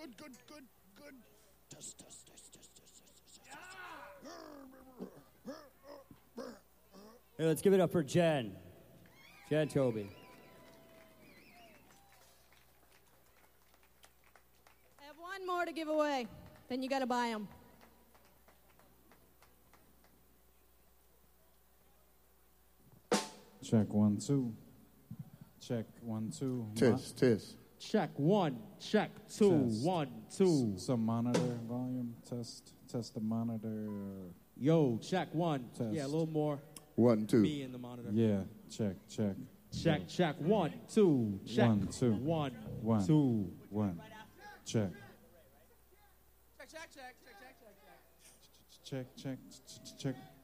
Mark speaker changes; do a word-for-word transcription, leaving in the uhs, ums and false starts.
Speaker 1: good, good, good, good. Test, test, test, test, test, test, test.
Speaker 2: Hey, let's give it up for Jen. Jen Toby.
Speaker 3: I have one more to give away. Then you got to buy them.
Speaker 4: Check one, two. Check one, two.
Speaker 1: Test,
Speaker 4: Mo-
Speaker 1: test.
Speaker 5: Check one, check two,
Speaker 4: Test.
Speaker 5: one, two.
Speaker 4: S- Some monitor volume test. Test the monitor.
Speaker 5: Yo, check one.
Speaker 4: Test.
Speaker 5: Yeah, a little more.
Speaker 1: One, two.
Speaker 5: Me in the monitor.
Speaker 4: Yeah, check, check.
Speaker 5: Check, check. One, two. Check.
Speaker 4: One, two.
Speaker 5: One,
Speaker 4: One.
Speaker 5: two.
Speaker 4: One. Check.
Speaker 5: Check, check, check, check, check, check, check.
Speaker 4: Check, check, ch- ch- check.